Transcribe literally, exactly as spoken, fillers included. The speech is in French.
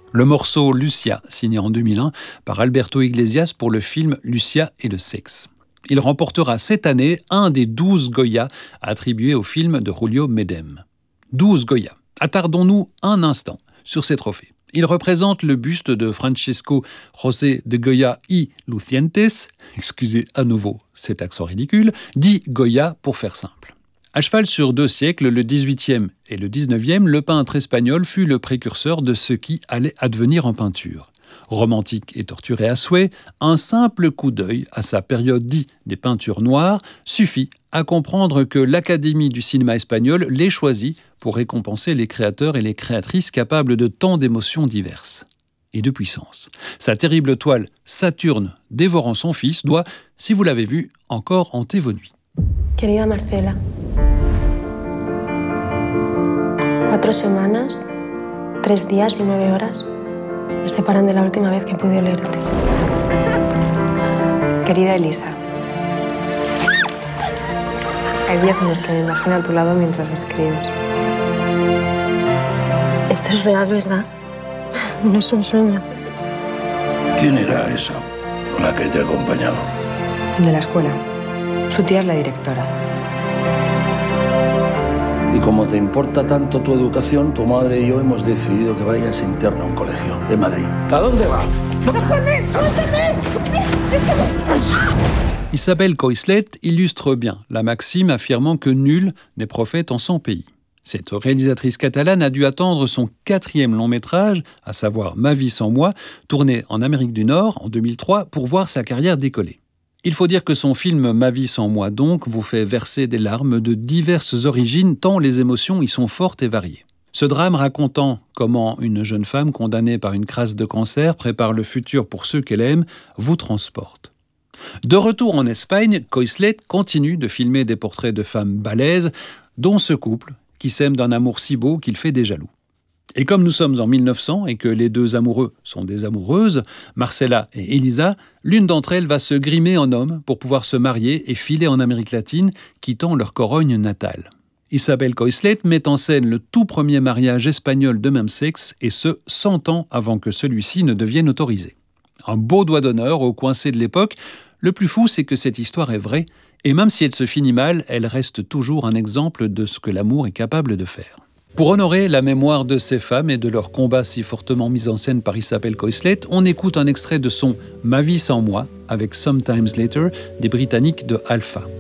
Le morceau Lucia, signé en deux mille un par Alberto Iglesias pour le film Lucia et le sexe. Il remportera cette année un des douze Goya attribués au film de Julio Medem. douze Goya. Attardons-nous un instant sur ces trophées. Ils représentent le buste de Francesco José de Goya y Lucientes, excusez à nouveau cet accent ridicule, dit Goya pour faire simple. À cheval sur deux siècles, le dix-huitième et le dix-neuvième, le peintre espagnol fut le précurseur de ce qui allait advenir en peinture. Romantique et torturé à souhait, un simple coup d'œil à sa période dite des peintures noires suffit à comprendre que l'Académie du cinéma espagnol l'ait choisi pour récompenser les créateurs et les créatrices capables de tant d'émotions diverses et de puissance. Sa terrible toile Saturne dévorant son fils doit, si vous l'avez vu, encore hanter vos nuits. Querida Marcela, cuatro semanas, tres días y nueve horas me separan de la última vez que pude olerte. Querida Elisa, hay días en los que me imagino a tu lado mientras escribes. Esto es real, ¿verdad? No es un sueño. ¿Quién era esa, la que te ha acompañado? De la escuela. Su tía es la directora. Y como te importa tanto tu educación, tu madre y yo hemos decidido que vayas interna a un colegio de Madrid. ¿A dónde vas? ¡Déjame! ¡Suéltame! Isabelle Coixet illustre bien la maxime affirmant que nul n'est prophète en son pays. Cette réalisatrice catalane a dû attendre son quatrième long métrage, à savoir Ma vie sans moi, tourné en Amérique du Nord en deux mille trois pour voir sa carrière décoller. Il faut dire que son film Ma vie sans moi, donc, vous fait verser des larmes de diverses origines, tant les émotions y sont fortes et variées. Ce drame racontant comment une jeune femme condamnée par une crasse de cancer prépare le futur pour ceux qu'elle aime, vous transporte. De retour en Espagne, Coixet continue de filmer des portraits de femmes balèzes, dont ce couple qui s'aime d'un amour si beau qu'il fait des jaloux. Et comme nous sommes en mille neuf cents et que les deux amoureux sont des amoureuses, Marcela et Elisa, l'une d'entre elles va se grimer en homme pour pouvoir se marier et filer en Amérique latine, quittant leur Corogne natale. Isabelle Coixet met en scène le tout premier mariage espagnol de même sexe, et ce, cent ans avant que celui-ci ne devienne autorisé. Un beau doigt d'honneur aux coincés de l'époque. Le plus fou, c'est que cette histoire est vraie, et même si elle se finit mal, elle reste toujours un exemple de ce que l'amour est capable de faire. Pour honorer la mémoire de ces femmes et de leur combat si fortement mis en scène par Isabelle Coixet, on écoute un extrait de son « Ma vie sans moi » avec « Sometimes Later » des Britanniques de Alpha.